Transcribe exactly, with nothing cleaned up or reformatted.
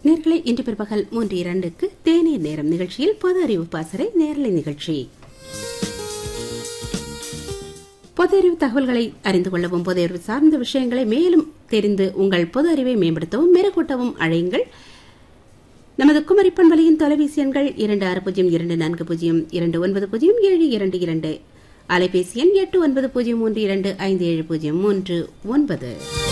நேர்களை இன்று பிற்பகல் மூன்று இரண்டுக்கு தேநீர் நேரம் நிகழ்ச்சியில் பொது அறிவு பாசறை நேரலை நிகழ்ச்சி. பொது அறிவு தகவல்களை அறிந்து கொள்ளவும் பொது அறிவு சார்ந்த விஷயங்களை மேலும் தெரிந்து உங்கள் பொது அறிவை மேம்படுத்தவும் மெருகூட்டவும் அழையுங்கள். நமது குமரி பண்பலையின் தொலைபேசி எண்கள் இரண்டு ஆறு பூஜ்ஜியம் இரண்டு நான்கு பூஜ்ஜியம் இரண்டு ஒன்பது பூஜ்ஜியம் ஏழு இரண்டு இரண்டு, அலைபேசி எண் எட்டு ஒன்பது பூஜ்ஜியம் மூன்று இரண்டு ஐந்து ஏழு பூஜ்ஜியம் மூன்று ஒன்பது.